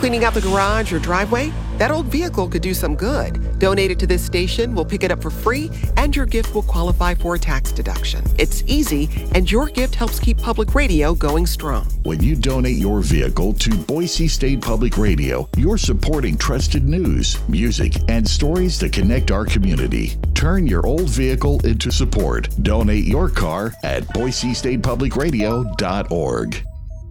Cleaning out the garage or driveway? That old vehicle could do some good. Donate it to this station, we'll pick it up for free, and your gift will qualify for a tax deduction. It's easy, and your gift helps keep public radio going strong. When you donate your vehicle to Boise State Public Radio, you're supporting trusted news, music, and stories that connect our community. Turn your old vehicle into support. Donate your car at boisestatepublicradio.org.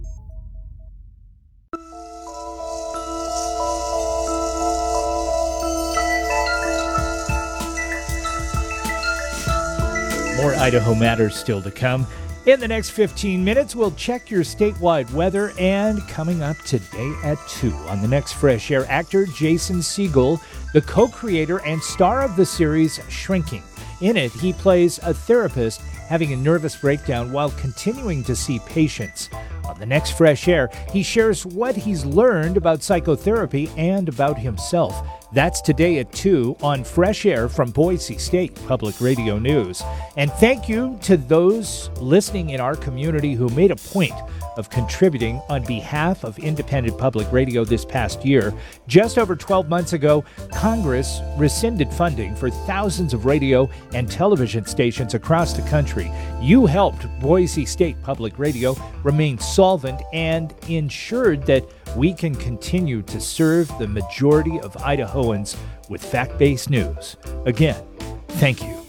More Idaho Matters still to come. In the next 15 minutes, we'll check your statewide weather, and coming up today at 2 on the next Fresh Air, actor Jason Segel, the co-creator and star of the series Shrinking. In it, he plays a therapist having a nervous breakdown while continuing to see patients. On the next Fresh Air, he shares what he's learned about psychotherapy and about himself. That's today at 2 on Fresh Air from Boise State Public Radio News. And thank you to those listening in our community who made a point of contributing on behalf of independent public radio this past year. Just over 12 months ago, Congress rescinded funding for thousands of radio and television stations across the country. You helped Boise State Public Radio remain solvent and ensured that we can continue to serve the majority of Idahoans with fact-based news. Again, thank you.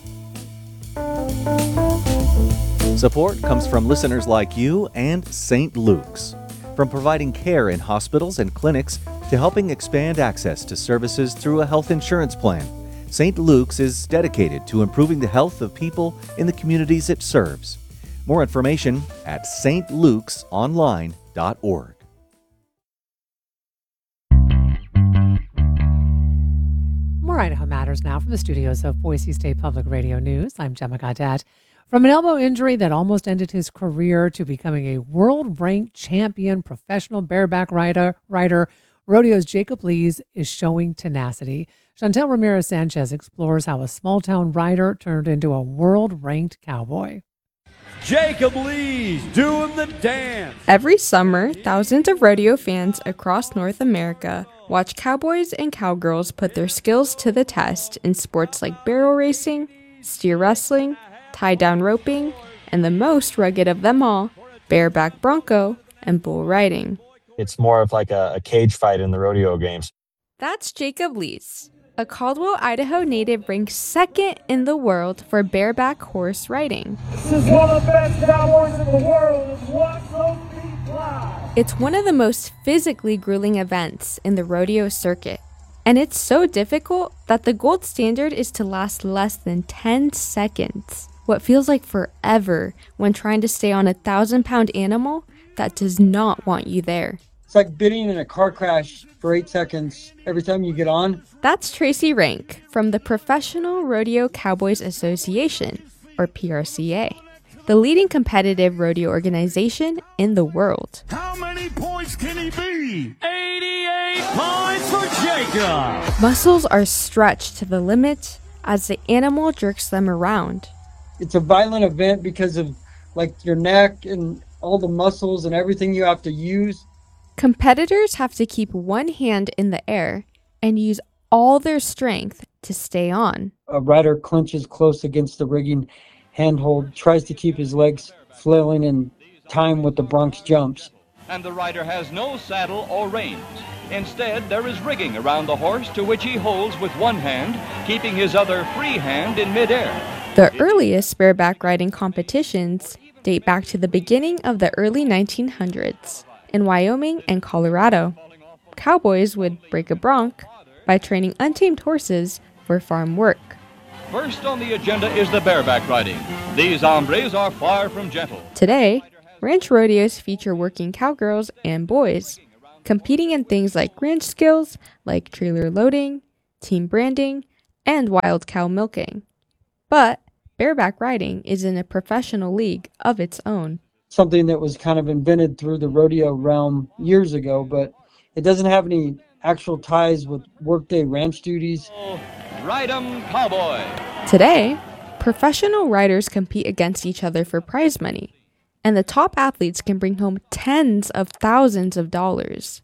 Support comes from listeners like you and St. Luke's. From providing care in hospitals and clinics to helping expand access to services through a health insurance plan, St. Luke's is dedicated to improving the health of people in the communities it serves. More information at stlukesonline.org. More Idaho Matters now from the studios of Boise State Public Radio News. I'm Gemma Gaudet. From an elbow injury that almost ended his career to becoming a world-ranked champion professional bareback rider, rodeo's Jacob Lees is showing tenacity. Chantel Ramirez-Sanchez explores how a small-town rider turned into a world-ranked cowboy. Jacob Lees doing the dance. Every summer, thousands of rodeo fans across North America watch cowboys and cowgirls put their skills to the test in sports like barrel racing, steer wrestling, tie-down roping, and the most rugged of them all, bareback bronco and bull riding. It's more of like a cage fight in the rodeo games. That's Jacob Lees, a Caldwell, Idaho native ranked second in the world for bareback horse riding. This is one of the best cowboys in the world. Is Watch Those Feet Fly. It's one of the most physically grueling events in the rodeo circuit. And it's so difficult that the gold standard is to last less than 10 seconds. What feels like forever when trying to stay on a 1,000-pound animal that does not want you there. It's like bidding in a car crash for 8 seconds every time you get on. That's Tracy Rank from the Professional Rodeo Cowboys Association, or PRCA, the leading competitive rodeo organization in the world. How many points can he be? 88 points for Jacob. Muscles are stretched to the limit as the animal jerks them around. It's a violent event because of like your neck and all the muscles and everything you have to use. Competitors have to keep one hand in the air and use all their strength to stay on. A rider clenches close against the rigging handhold, tries to keep his legs flailing in time with the bronc jumps. And the rider has no saddle or reins. Instead, there is rigging around the horse to which he holds with one hand, keeping his other free hand in midair. The earliest bareback riding competitions date back to the beginning of the early 1900s. In Wyoming and Colorado, cowboys would break a bronc by training untamed horses for farm work. First on the agenda is the bareback riding. These hombres are far from gentle. Today, ranch rodeos feature working cowgirls and boys, competing in things like ranch skills like trailer loading, team branding, and wild cow milking. But bareback riding is in a professional league of its own. Something that was kind of invented through the rodeo realm years ago, but it doesn't have any actual ties with workday ranch duties. Ride 'em cowboy. Today, professional riders compete against each other for prize money, and the top athletes can bring home tens of thousands of dollars.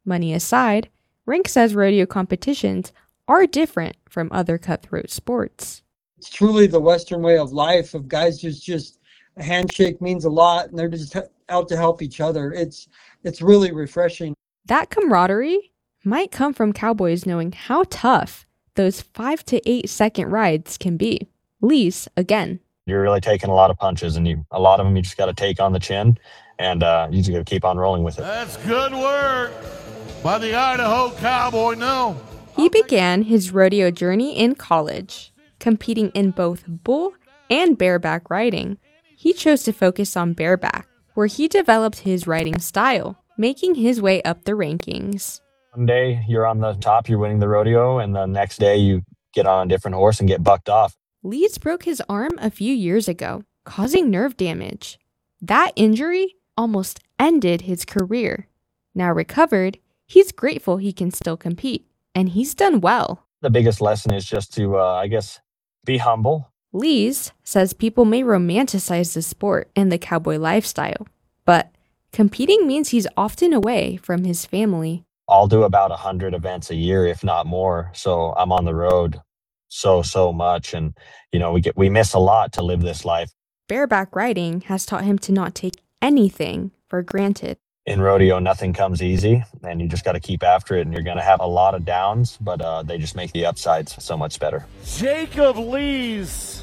Money aside, Rink says rodeo competitions are different from other cutthroat sports. It's truly the Western way of life of guys just a handshake means a lot and they're just out to help each other. It's really refreshing. That camaraderie might come from cowboys knowing how tough those 5 to 8 second rides can be. Lease, again. You're really taking a lot of punches, and a lot of them you just got to take on the chin, and you just got to keep on rolling with it. That's good work by the Idaho Cowboy. No. He began his rodeo journey in college, competing in both bull and bareback riding. He chose to focus on bareback, where he developed his riding style, making his way up the rankings. One day you're on the top, you're winning the rodeo, and the next day you get on a different horse and get bucked off. Lees broke his arm a few years ago, causing nerve damage. That injury almost ended his career. Now recovered, he's grateful he can still compete, and he's done well. The biggest lesson is just to, be humble. Lees says people may romanticize the sport and the cowboy lifestyle, but competing means he's often away from his family. I'll do about 100 events a year, if not more. So I'm on the road so much. And, we miss a lot to live this life. Bareback riding has taught him to not take anything for granted. In rodeo, nothing comes easy, and you just got to keep after it. And you're going to have a lot of downs, but they just make the upsides so much better. Jacob Lees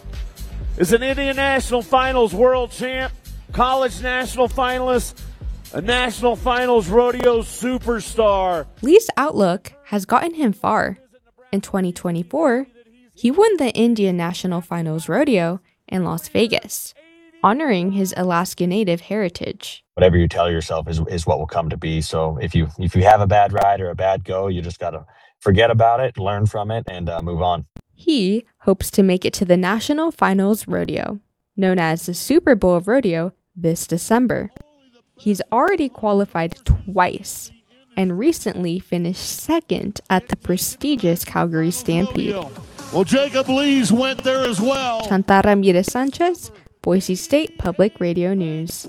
is an Indian National Finals world champ, college national finalist, a national finals rodeo superstar. Lee's outlook has gotten him far. In 2024, he won the Indian National Finals Rodeo in Las Vegas, honoring his Alaska Native heritage. Whatever you tell yourself is what will come to be. So if you have a bad ride or a bad go, you just got to forget about it, learn from it, and move on. He hopes to make it to the National Finals Rodeo, known as the Super Bowl of Rodeo, this December. He's already qualified twice and recently finished second at the prestigious Calgary Stampede. Well, Jacob Lees went there as well. Chantal Ramirez Sanchez, Boise State Public Radio News.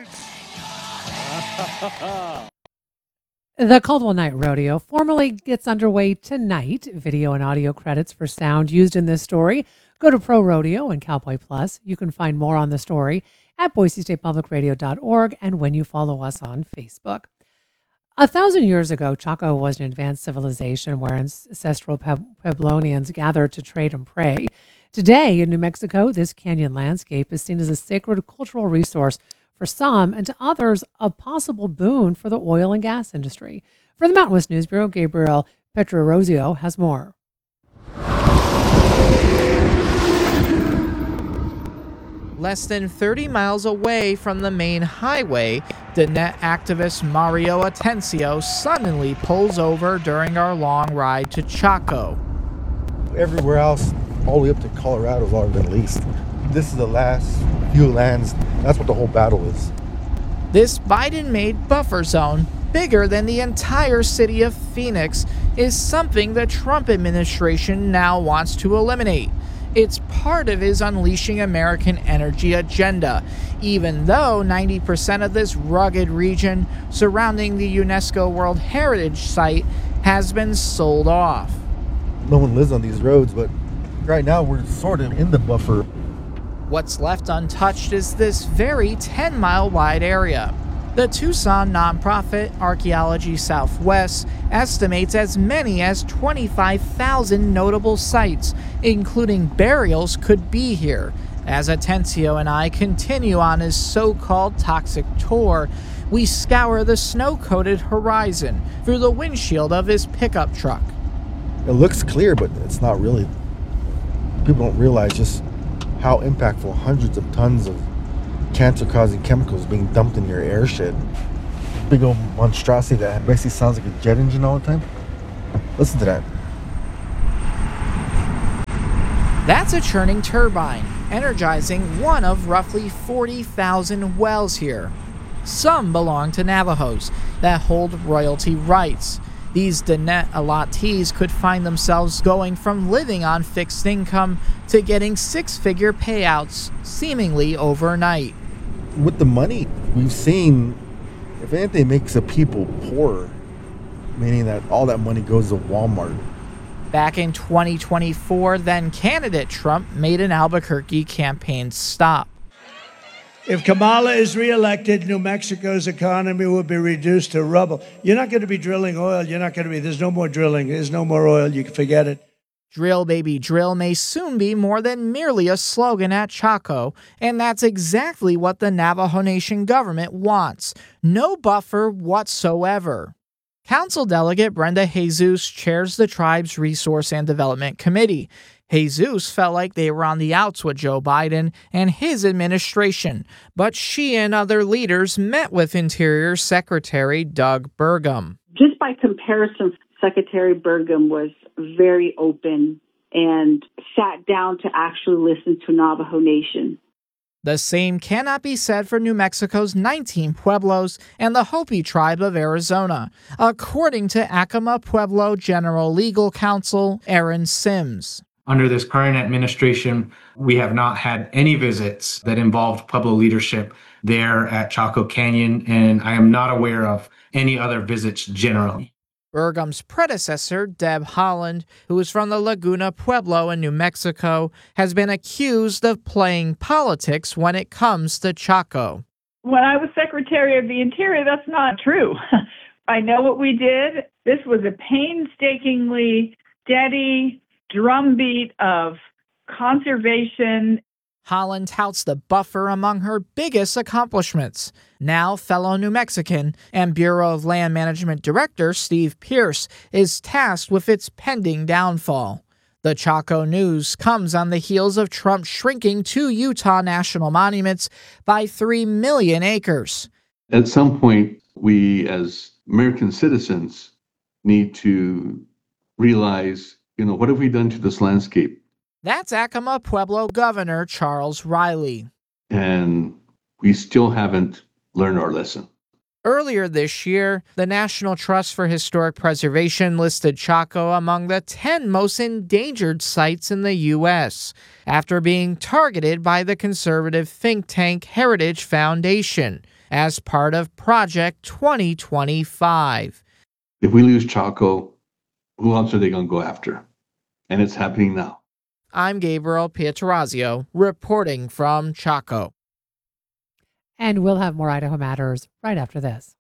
The Caldwell Night Rodeo formally gets underway tonight. Video and audio credits for sound used in this story go to Pro Rodeo and Cowboy Plus. You can find more on the story at BoiseStatePublicRadio.org and when you follow us on Facebook. 1,000 years ago, Chaco was an advanced civilization where ancestral Pueblonians gathered to trade and pray. Today, in New Mexico, this canyon landscape is seen as a sacred cultural resource for some, and to others, a possible boon for the oil and gas industry. For the Mountain West News Bureau, Gabriel Petrorosio has more. Less than 30 miles away from the main highway, Diné activist Mario Atencio suddenly pulls over during our long ride to Chaco. Everywhere else, all the way up to Colorado, has already been leased. This is the last few lands. That's what the whole battle is. This Biden-made buffer zone, bigger than the entire city of Phoenix, is something the Trump administration now wants to eliminate. It's part of his Unleashing American Energy agenda, even though 90% of this rugged region surrounding the UNESCO World Heritage Site has been sold off. No one lives on these roads, but right now we're sort of in the buffer. What's left untouched is this very 10-mile wide area. The Tucson nonprofit Archaeology Southwest estimates as many as 25,000 notable sites, including burials, could be here. As Atencio and I continue on his so-called toxic tour, we scour the snow-coated horizon through the windshield of his pickup truck. It looks clear, but it's not really. People don't realize just how impactful hundreds of tons of cancer-causing chemicals being dumped in your air shed. Big old monstrosity that basically sounds like a jet engine all the time. Listen to that. That's a churning turbine, energizing one of roughly 40,000 wells here. Some belong to Navajos that hold royalty rights. These Diné allottees could find themselves going from living on fixed income to getting six-figure payouts seemingly overnight. With the money we've seen, if anything makes the people poorer, meaning that all that money goes to Walmart. Back in 2024, then candidate Trump made an Albuquerque campaign stop. If Kamala is reelected, New Mexico's economy will be reduced to rubble. You're not going to be drilling oil. There's no more drilling. There's no more oil. You can forget it. Drill, baby, drill may soon be more than merely a slogan at Chaco, and that's exactly what the Navajo Nation government wants. No buffer whatsoever. Council Delegate Brenda Jesus chairs the tribe's Resource and Development Committee. Jesus felt like they were on the outs with Joe Biden and his administration, but she and other leaders met with Interior Secretary Doug Burgum. Just by comparison, Secretary Burgum was very open and sat down to actually listen to Navajo Nation. The same cannot be said for New Mexico's 19 pueblos and the Hopi tribe of Arizona, according to Acoma Pueblo General Legal Counsel Aaron Sims. Under this current administration, we have not had any visits that involved Pueblo leadership there at Chaco Canyon, and I am not aware of any other visits generally. Burgum's predecessor, Deb Holland, who is from the Laguna Pueblo in New Mexico, has been accused of playing politics when it comes to Chaco. When I was Secretary of the Interior, that's not true. I know what we did. This was a painstakingly steady drumbeat of conservation. Holland touts the buffer among her biggest accomplishments. Now, fellow New Mexican and Bureau of Land Management Director Steve Pierce is tasked with its pending downfall. The Chaco news comes on the heels of Trump shrinking 2 Utah national monuments by 3 million acres. At some point, we as American citizens need to realize, what have we done to this landscape? That's Acoma Pueblo Governor Charles Riley. And we still haven't learned our lesson. Earlier this year, the National Trust for Historic Preservation listed Chaco among the 10 most endangered sites in the U.S. after being targeted by the conservative think tank Heritage Foundation as part of Project 2025. If we lose Chaco, who else are they going to go after? And it's happening now. I'm Gabriel Pietrorazio, reporting from Chaco. And we'll have more Idaho Matters right after this.